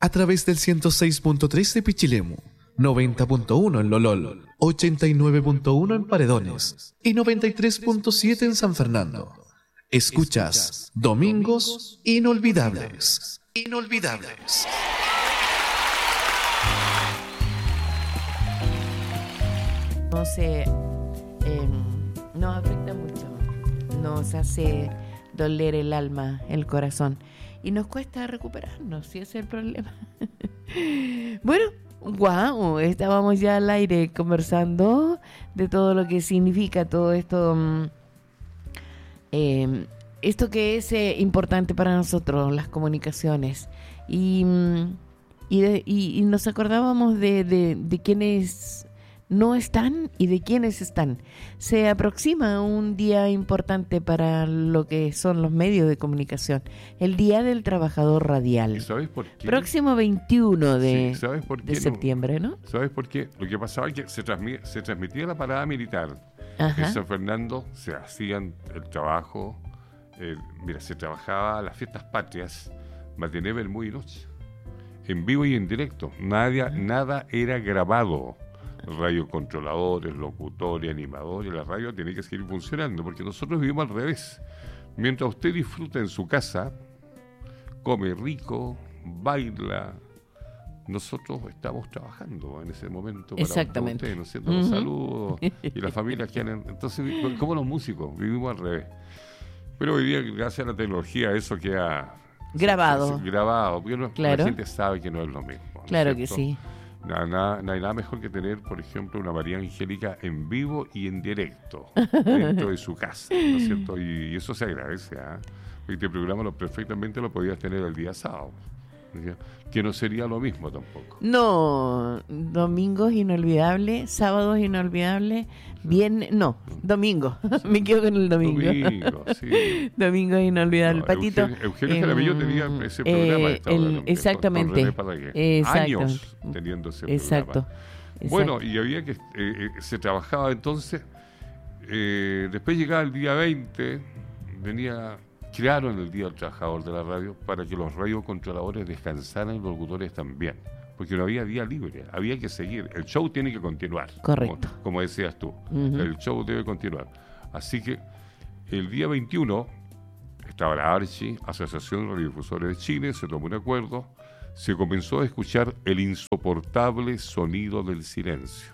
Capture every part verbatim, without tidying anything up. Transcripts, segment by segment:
a través del ciento seis punto tres de Pichilemu, noventa punto uno en Lolol, ochenta y nueve punto uno en Paredones y noventa y tres punto siete en San Fernando. Escuchas Domingos Inolvidables. Inolvidables. No se, eh, nos afecta mucho, nos hace doler el alma, el corazón, y nos cuesta recuperarnos, si ese es el problema. Bueno, wow, estábamos ya al aire conversando de todo lo que significa todo esto, eh, esto que es eh, importante para nosotros, las comunicaciones, y, y, de, y, y nos acordábamos de, de, de quienes no están y de quienes están. Se aproxima un día importante para lo que son los medios de comunicación, el Día del Trabajador Radial. ¿Sabes por qué? Próximo veintiuno de, sí, ¿sabes por qué de septiembre, ¿no? ¿Sabes por qué? Lo que pasaba es que se, transmi- se transmitía la parada militar. Ajá. En San Fernando se hacían el trabajo, eh, mira, se trabajaba las fiestas patrias, matinée, vermú y noche, en vivo y en directo. Nada, nada era grabado. Radiocontroladores, locutores, animadores, la radio tiene que seguir funcionando, porque nosotros vivimos al revés. Mientras usted disfruta en su casa, come rico, baila, nosotros estamos trabajando en ese momento para exactamente usted, ¿no es cierto? Los uh-huh. saludos y las familias que han... Entonces, como los músicos, vivimos al revés. Pero hoy día, gracias a la tecnología, eso queda grabado. Se, se, grabado, porque no, claro. La gente sabe que no es lo mismo. ¿no claro que sí. Nada, nada, no hay nada mejor que tener, por ejemplo, una María Angélica en vivo y en directo dentro de su casa, ¿no es cierto? Y, y eso se agradece, ¿eh? Este programa lo, perfectamente lo podías tener el día sábado, ¿no? Que no sería lo mismo tampoco. No, domingos inolvidables, sábados inolvidables, bien, no, domingo, sí. Me quedo con el domingo. Domingo, sí. Domingo inolvidable, no, Patito. Eugenio, Eugenio eh, Jaramillo tenía ese programa. Eh, el, exactamente. Con, con exacto. Años teniendo ese exacto, programa. Exacto. Bueno, y había que, eh, eh, se trabajaba entonces, eh, después llegaba el día veinte, venía... Crearon el Día del Trabajador de la Radio para que los radiocontroladores descansaran y los locutores también, porque no había día libre, había que seguir, el show tiene que continuar. Correcto. Como, como decías tú, uh-huh. El show debe continuar. Así que el día veintiuno estaba la ARCHI, Asociación de Radiodifusores de Chile, se tomó un acuerdo, se comenzó a escuchar el insoportable sonido del silencio.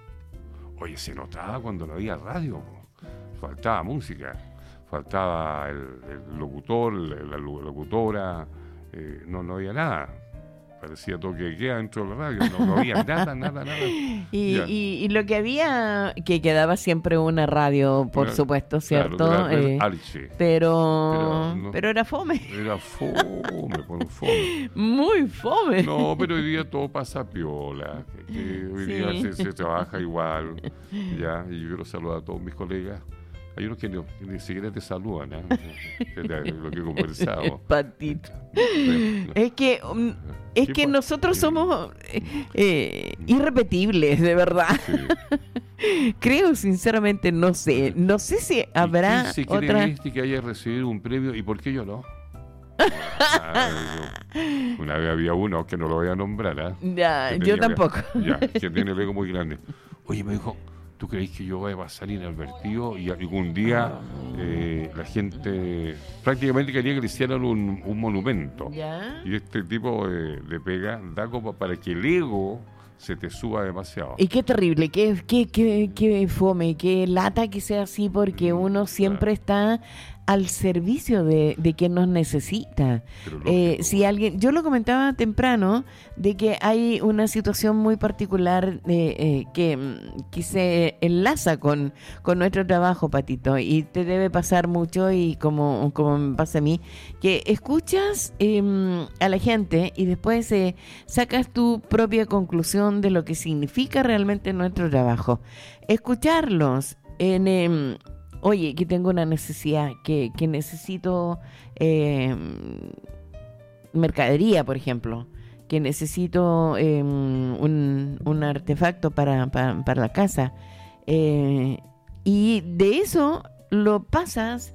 Oye, se notaba cuando no había radio, faltaba música. Faltaba el, el locutor, la, la locutora, eh, no, no había nada. Parecía toque de queda dentro de la radio, no, no había nada, nada, nada. Y, y, y lo que había, que quedaba siempre una radio, por una, supuesto, ¿cierto? Claro, eh, pero, pero, no, pero era fome. Era fome, por fome. Muy fome. No, pero hoy día todo pasa piola, que, que hoy sí. día se, se trabaja igual, ya, y yo quiero saludar a todos mis colegas. Hay unos que, no, que ni siquiera te saludan, ¿eh? Lo que conversamos. Patito. Es que, um, es que nosotros somos eh, irrepetibles, de verdad. Sí. Creo, sinceramente, no sé. No sé si habrá ¿Y otra... ¿Quién se que haya recibido un premio y por qué yo no? Una vez había uno que no lo voy a nombrar, ¿eh? Ya, yo tampoco. Ya, que tiene el ego muy grande. Oye, me dijo... ¿Tú crees que yo voy a pasar inadvertido y algún día eh, la gente prácticamente quería que le hicieran un, un monumento? ¿Ya? Y este tipo de, de pega da como para que el ego se te suba demasiado. Y qué terrible, qué, qué, qué, qué fome, qué lata que sea así, porque uno siempre está al servicio de, de quien nos necesita. Eh, si alguien, yo lo comentaba temprano, de que hay una situación muy particular eh, eh, que, que se enlaza con, con nuestro trabajo, Patito, y te debe pasar mucho, y como, como me pasa a mí, que escuchas eh, a la gente y después eh, sacas tu propia conclusión de lo que significa realmente nuestro trabajo. Escucharlos en... Eh, Oye, que tengo una necesidad, que, que necesito eh, mercadería, por ejemplo, que necesito eh, un, un artefacto para, para, para la casa. Eh, y de eso lo pasas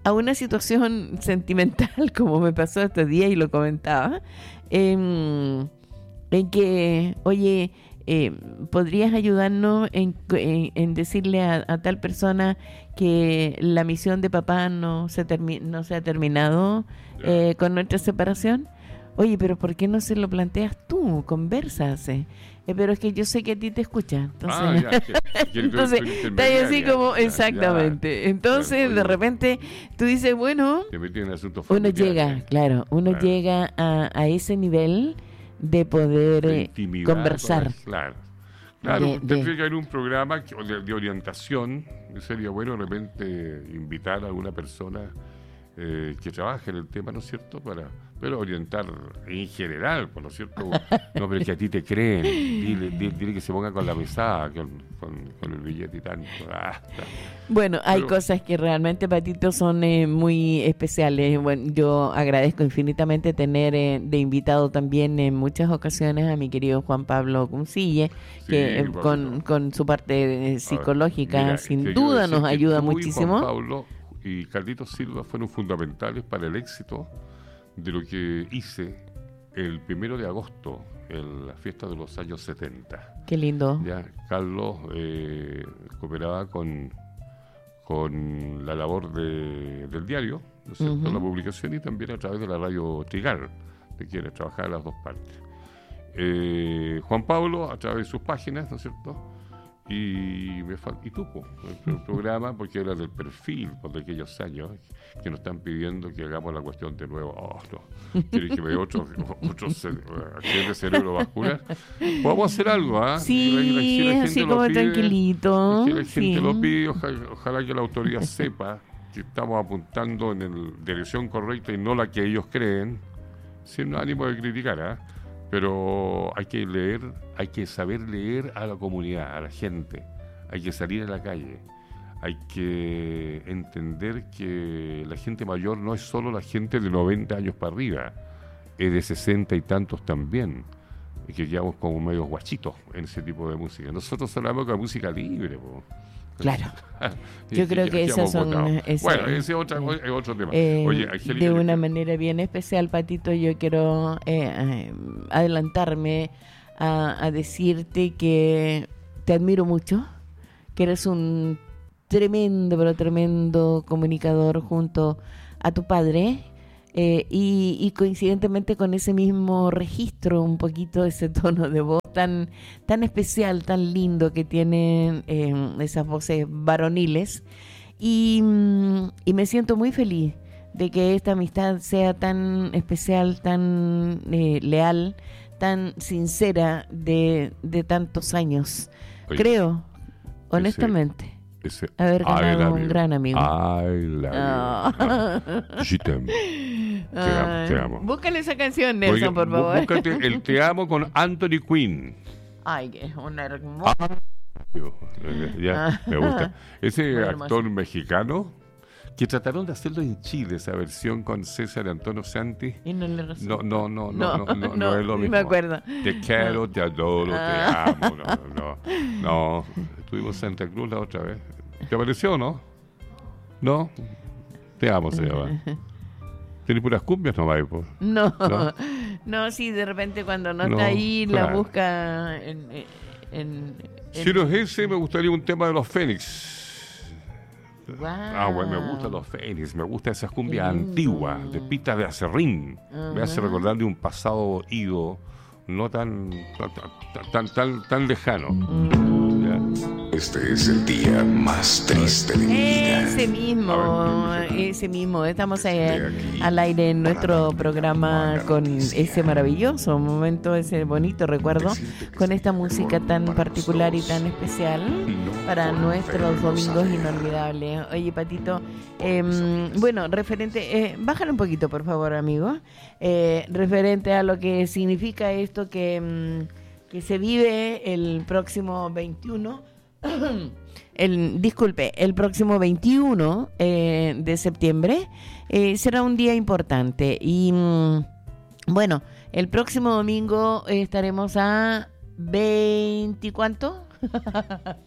a una situación sentimental, como me pasó estos días y lo comentaba, en, en que, oye, eh, ¿podrías ayudarnos en, en, en decirle a, a tal persona que la misión de papá no se, termi- no se ha terminado eh, con nuestra separación? Oye, pero ¿por qué no se lo planteas tú? Conversas. Eh, pero es que yo sé que a ti te escucha. Entonces, Ah, ya, que- que entonces está ahí así como, ya, exactamente. ya. Entonces, Bueno, de oye, repente, tú dices, bueno, te metí en asuntos uno familiares, llega, ¿eh? claro, uno Claro. llega a, a ese nivel de poder De eh, intimidad, conversar. con- Claro. Claro, De- tendría de- que haber un programa que- de, de orientación. Sería bueno de repente invitar a alguna persona eh, que trabaje en el tema, ¿no es cierto? Para, pero orientar en general, ¿no es cierto? No, pero es que a ti te creen. Dile, dile, dile que se ponga con la mesada, con, con, con el billete y tanto. Ah, Bueno, hay Pero- cosas que realmente, Patito, son eh, muy especiales. Bueno, yo agradezco infinitamente tener eh, de invitado también en muchas ocasiones a mi querido Juan Pablo Cuncille, que eh, Juan con, Pablo. con su parte eh, psicológica, Mira, sin te quiero duda decir nos que ayuda tú y muchísimo. Juan Pablo y Carlitos Silva fueron fundamentales para el éxito de lo que hice el primero de agosto, en la fiesta de los años setenta. Qué lindo. Ya Carlos eh, cooperaba con, con la labor de, del diario, ¿no es cierto? Ujú. La publicación, y también a través de la radio Trigal, de quienes trabajaban las dos partes. Eh, Juan Pablo a través de sus páginas, ¿no es cierto? Y me fal- y tú, po, el, el programa, porque era del perfil pues, de aquellos años, que nos están pidiendo que hagamos la cuestión de nuevo. Oh, no, quieren que me dé otro, otro ce- accidente cerebrovascular. Podemos hacer algo, ¿ah? Sí, Si la- si la es gente así lo como pide, tranquilito. si la gente Sí. lo pide, ojalá, ojalá que la autoridad sepa que estamos apuntando en la dirección correcta y no la que ellos creen, sin ánimo de criticar, ¿ah? Pero hay que leer, hay que saber leer a la comunidad, a la gente, hay que salir a la calle, hay que entender que la gente mayor no es solo la gente de noventa años para arriba, es de sesenta y tantos también, y que quedamos como medios guachitos en ese tipo de música. Nosotros hablamos de música libre, po. Claro. Y- Yo y creo ya- que ya esas hemos son, votado. ese- bueno, ese es, otra, eh, es otro tema. Eh, Oye, Angélica, de yo una quiero- manera bien especial, Patito, yo quiero eh, eh, adelantarme a, a decirte que te admiro mucho, que eres un tremendo, pero tremendo comunicador junto a tu padre. Eh, y, y coincidentemente con ese mismo registro, un poquito ese tono de voz tan, tan especial, tan lindo que tienen eh, esas voces varoniles. Y, mm, y me siento muy feliz de que esta amistad sea tan especial, tan eh, leal, tan sincera de, de tantos años. Oye, Creo, honestamente, ese haber I ganado love un you. gran amigo. I love Ah. you. Je t'aime. Te amo, te amo. Búscale esa canción, Nelson, Oiga, por bú- favor. Búscate el Te amo con Anthony Quinn. Ay, que es una hermosa. Ya, me gusta. Ese Muy hermoso. actor mexicano que trataron de hacerlo en Chile, esa versión con César Antonio Santi. Y no le resultó. No, no, no, no, no, no, no es lo sí mismo. me acuerdo. Te quiero, te adoro, Ah. te amo. No, no, no. Estuvimos en Santa Cruz la otra vez. ¿Te pareció, no? ¿No? Te amo, se llama. Tiene puras cumbias nomás, pues. No, ¿No? no, sí, de repente cuando no, No, está ahí, la claro. busca en... en, en- Si no es ese, me gustaría un tema de los Fénix. Ah, bueno, me Guau. gustan los Fénix, me gustan esas cumbias Qué lindo. antiguas, de Pita de Acerrín. Me hace Ajá. recordar de un pasado ido, no tan tan tan, tan, tan lejano. Mm. ¿Ya? Este es el día más triste de mi vida. Ese mismo, A ver, ese mismo. Estamos eh, De aquí al aire en nuestro para programa la con noticia. ese maravilloso momento, ese bonito recuerdo, Decirte que con es esta el música mejor tan para particular y los tan dos. especial No para por nuestros hacerlo domingos saber. inolvidables. Oye, Patito, eh, bueno, referente, eh, bájale un poquito, por favor, amigo. Eh, referente a lo que significa esto que, mm, que se vive el próximo veintiuno. El, disculpe, el próximo veintiuno eh, de septiembre eh, será un día importante y mm, bueno, el próximo domingo eh, estaremos a veinte, ¿cuánto?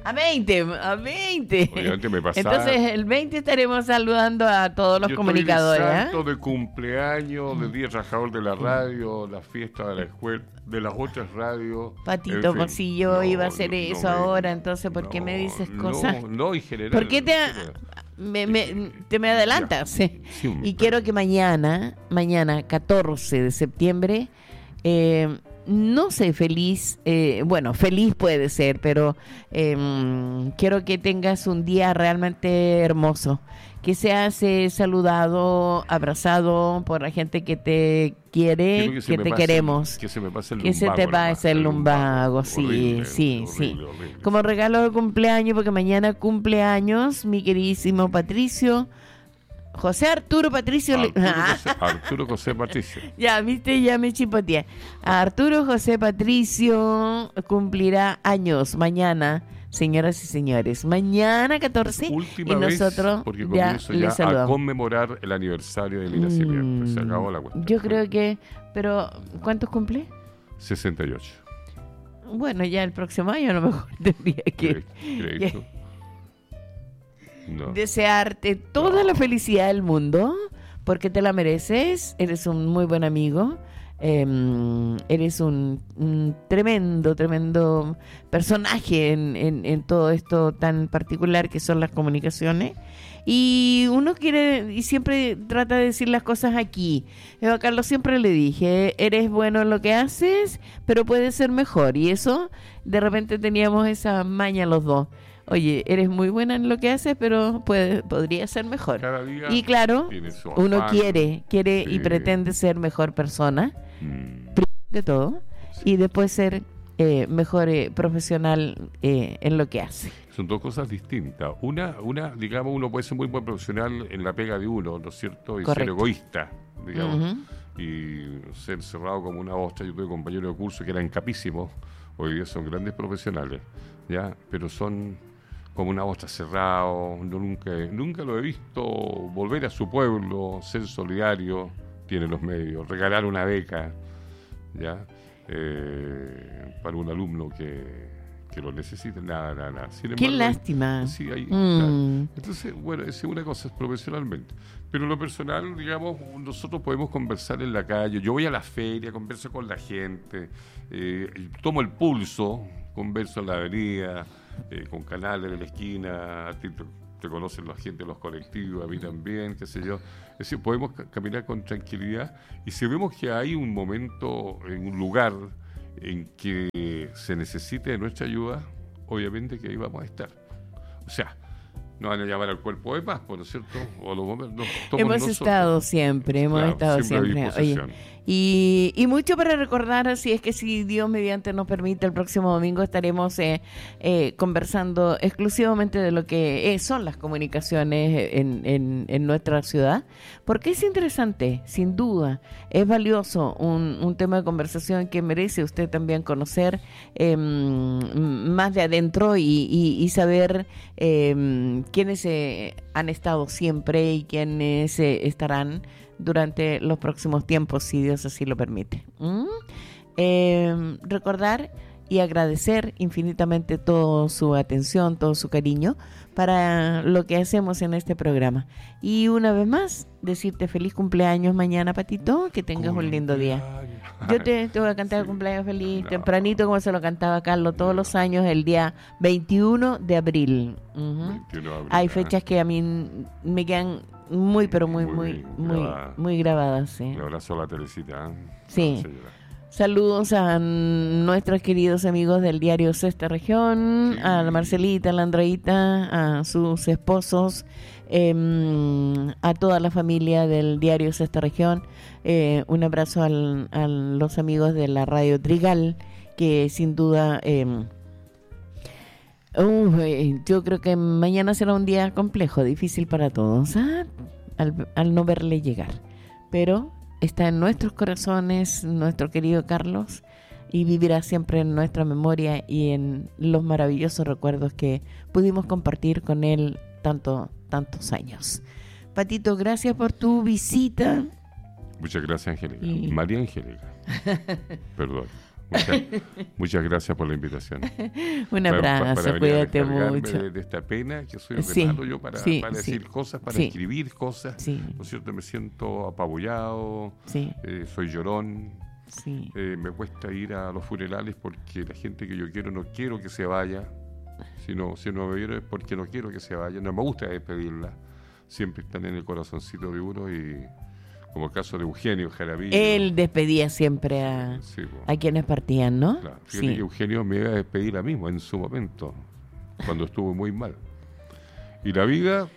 A veinte, a veinte. Obviamente me pasaba. Entonces el veinte estaremos saludando a todos los Yo comunicadores. Estoy de ¿eh? santo de cumpleaños, del Día Trabajador de la Radio, la fiesta de la escuela, de las otras radios. Patito, en fin. pues si yo No, iba a hacer no, eso no me- ahora, entonces ¿por qué me dices no, cosas? No, en general. ¿Por qué te, en general. me, me- te me adelantas? Siempre. Y quiero que mañana, mañana catorce de septiembre, eh, no sé, feliz, eh, bueno, feliz puede ser, pero eh, quiero que tengas un día realmente hermoso, que seas eh, saludado, abrazado por la gente que te quiere, Quiero que, se me te pase el- queremos. Que se me pase el Que se lumbago te nomás, pase el lumbago, sí, Horrible, sí, horrible, sí. horrible. Como regalo de cumpleaños, porque mañana cumpleaños mi queridísimo Patricio, José Arturo Patricio. Le- Arturo José, Arturo José Patricio. Ya, viste, ya me chipoteé. Arturo José Patricio cumplirá años mañana, señoras y señores. Mañana catorce. Última y vez, nosotros porque ya comienzo le ya a saludamos. conmemorar el aniversario de mi nacimiento. Se acabó la cuenta. Mm, Yo creo que, pero ¿cuántos cumple? sesenta y ocho. Bueno, ya el próximo año a lo mejor tendría que, ¿Crees que tú? No. desearte toda la felicidad del mundo, porque te la mereces, eres un muy buen amigo, eh, eres un, un tremendo, tremendo personaje en, en, en todo esto tan particular que son las comunicaciones. Y uno quiere, y siempre trata de decir las cosas aquí. Yo a Carlos siempre le dije, eres bueno en lo que haces, pero puedes ser mejor. Y eso, de repente teníamos esa maña los dos. Oye, eres muy buena en lo que haces, pero puede, podría ser mejor. Cada día Y claro, tiene su uno afán. quiere, quiere y Sí. pretende ser mejor persona, Mm, primero que todo, y después ser eh, mejor eh, profesional eh, en lo que hace. Son dos cosas distintas. Una, una, digamos, uno puede ser muy buen profesional en la pega de uno, ¿no es cierto? Y Correcto. ser egoísta, digamos. Ujú. Y ser cerrado como una ostra. Yo tuve compañeros de curso que eran capísimos, hoy día son grandes profesionales, ¿ya? Pero son como una ostra cerrado. Yo nunca, nunca lo he visto volver a su pueblo, ser solidario, tiene los medios, regalar una beca, ¿ya? Eh, para un alumno que, que lo necesite, nada, nada, nada. Sin Qué embargo, lástima. Sí, hay, Mm. claro. Entonces, bueno, es una cosa es profesionalmente. Pero en lo personal, digamos, nosotros podemos conversar en la calle. Yo voy a la feria, converso con la gente, eh, tomo el pulso, converso en la avenida, eh, con canales de la esquina, a ti te, te conocen la gente de los colectivos, a mí también, qué sé yo. Es decir, podemos ca- caminar con tranquilidad y si vemos que hay un momento, en un lugar en que se necesite de nuestra ayuda, obviamente que ahí vamos a estar. O sea, no van a llamar al cuerpo de paz, ¿no es cierto? O a los momentos, no, somos Hemos nosotros. estado siempre, hemos Claro, estado siempre a siempre. Oye, disposición. y, y mucho para recordar, así es que si Dios mediante nos permite, el próximo domingo estaremos eh, eh, conversando exclusivamente de lo que eh, son las comunicaciones en, en, en nuestra ciudad, porque es interesante, sin duda, es valioso, un, un tema de conversación que merece usted también conocer eh, más de adentro y, y, y saber eh, quiénes eh, han estado siempre y quiénes eh, estarán durante los próximos tiempos, si Dios así lo permite. ¿Mm? Eh, recordar y agradecer infinitamente toda su atención, todo su cariño para lo que hacemos en este programa. Y una vez más, decirte feliz cumpleaños mañana, Patito, que tengas un lindo día. Yo te, te voy a cantar el Sí. cumpleaños feliz No. tempranito, como se lo cantaba Carlos todos No. los años, el día veintiuno de abril. Ujú. veintiuno de abril, Hay ah. fechas que a mí me quedan muy, pero muy, muy, Muy muy, grabadas. muy grabadas, sí. Un abrazo a la Teresita. ¿eh? Sí. No, señora. Saludos a nuestros queridos amigos del diario Sexta Región, Sí. a la Marcelita, a la Andreita, a sus esposos, eh, a toda la familia del diario Sexta Región. Eh, un abrazo al, a los amigos de la radio Trigal, que sin duda... Eh, uh, eh, yo creo que mañana será un día complejo, difícil para todos, ¿ah? al, al no verle llegar. Pero está en nuestros corazones nuestro querido Carlos y vivirá siempre en nuestra memoria y en los maravillosos recuerdos que pudimos compartir con él tanto, tantos años. Patito, gracias por tu visita. Muchas gracias, Angélica. Y- María Angélica. Perdón. Muchas, muchas gracias por la invitación. Un abrazo, para, para cuídate mucho. De, de esta pena, que soy sí, re malo yo para, sí, para decir sí, cosas, para sí, escribir cosas. Sí. ¿No es cierto? Me siento apabullado, sí. eh, soy llorón. Sí. Eh, me cuesta ir a los funerales porque la gente que yo quiero no quiero que se vaya. Si no, si no me viene es porque no quiero que se vaya. No me gusta despedirla. Siempre están en el corazoncito de uno y... Como el caso de Eugenio Jaramillo. Él despedía siempre a, sí, bueno. a quienes partían, ¿no? Claro. Fíjate sí. que Eugenio me iba a despedir a mismo en su momento, cuando estuvo muy mal. Y la vida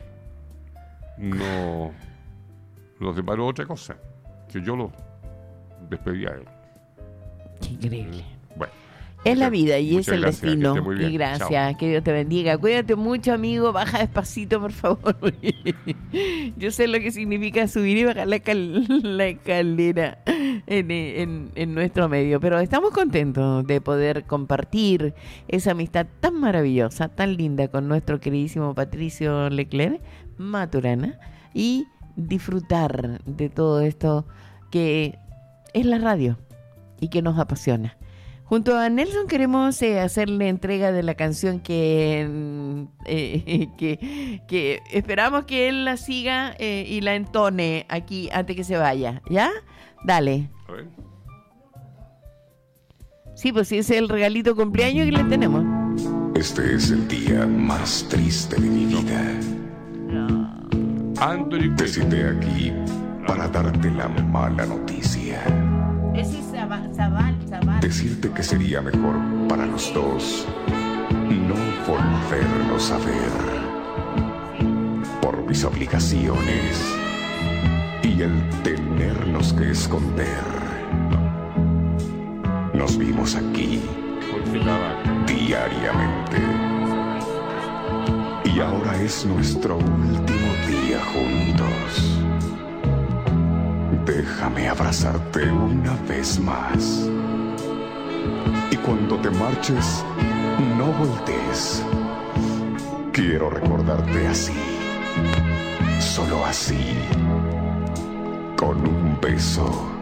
no nos deparó otra cosa, que yo lo despedí a él. Qué increíble. Bueno. Es la vida y es el gracias, destino. Y gracias, Chao. Que Dios te bendiga. Cuídate mucho, amigo. Baja despacito, por favor. Yo sé lo que significa subir y bajar la, cal- la escalera en, en, en nuestro medio. Pero estamos contentos de poder compartir esa amistad tan maravillosa, tan linda con nuestro queridísimo Patricio Leclerc Maturana y disfrutar de todo esto que es la radio y que nos apasiona. Junto a Nelson queremos eh, hacerle entrega de la canción que, eh, que, que esperamos que él la siga eh, y la entone aquí antes que se vaya. ¿Ya? Dale. A ver. Sí, pues sí, ese es el regalito cumpleaños que le tenemos. Este es el día más triste de mi vida. No. Anthony, te cité aquí para darte la mala noticia. Ese es Zabal, Zabal, Zabal. Decirte que sería mejor para los dos no volvernos a ver por mis obligaciones y el tenernos que esconder. Nos vimos aquí diariamente y ahora es nuestro último día juntos. Déjame abrazarte una vez más. Y cuando te marches, no voltees. Quiero recordarte así. Solo así. Con un beso.